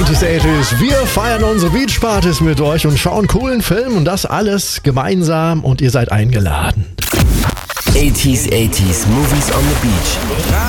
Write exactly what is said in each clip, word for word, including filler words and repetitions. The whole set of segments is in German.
achtzig achtzig. Wir feiern unsere Beachpartys mit euch und schauen coolen Film und das alles gemeinsam und ihr seid eingeladen. achtzig achtzig Movies on the Beach.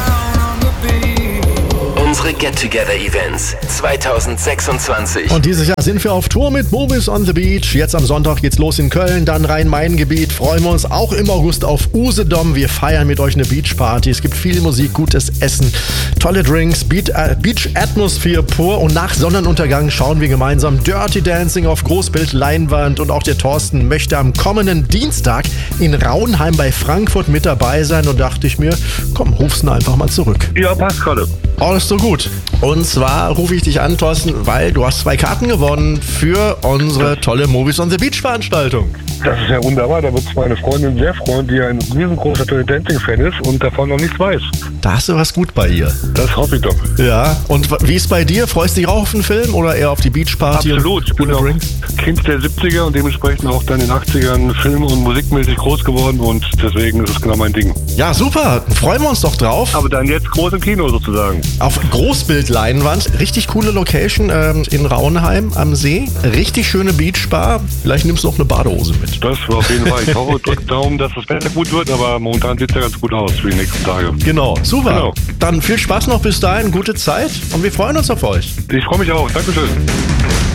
Unsere Get-Together-Events zwanzig sechsundzwanzig. Und dieses Jahr sind wir auf Tour mit Movies on the Beach. Jetzt am Sonntag geht's los in Köln, dann Rhein-Main-Gebiet. Freuen wir uns auch im August auf Usedom. Wir feiern mit euch eine Beachparty. Es gibt viel Musik, gutes Essen, tolle Drinks, Beach-Atmosphäre pur. Und nach Sonnenuntergang schauen wir gemeinsam Dirty Dancing auf Großbildleinwand. Und auch der Thorsten möchte am kommenden Dienstag in Raunheim bei Frankfurt mit dabei sein. Und dachte ich mir, komm, ruf's ihn einfach mal zurück. Ja, passt gerade. Oh, das ist so gut. Und zwar rufe ich dich an, Thorsten, weil du hast zwei Karten gewonnen für unsere tolle Movies on the Beach Veranstaltung. Das ist ja wunderbar. Da wird sich meine Freundin sehr freuen, die ein riesengroßer Dirty Dancing-Fan ist und davon noch nichts weiß. Da hast du was gut bei ihr. Das hoffe ich doch. Ja, und wie ist bei dir? Freust du dich auch auf den Film oder eher auf die Beachparty? Absolut. Ich bin auch Kind der siebziger und dementsprechend auch dann in den achtzigern film- und musikmäßig groß geworden und deswegen ist es genau mein Ding. Ja, super. Freuen wir uns doch drauf. Aber dann jetzt groß im Kino sozusagen. Auf Großbildleinwand. Richtig coole Location ähm, in Raunheim am See. Richtig schöne Beachbar. Vielleicht nimmst du noch eine Badehose mit. Das war auf jeden Fall. Ich hoffe, drück Daumen, dass das Wetter gut wird, aber momentan sieht es ja ganz gut aus für die nächsten Tage. Genau, super. Genau. Dann viel Spaß noch bis dahin, gute Zeit und wir freuen uns auf euch. Ich freue mich auch. Dankeschön.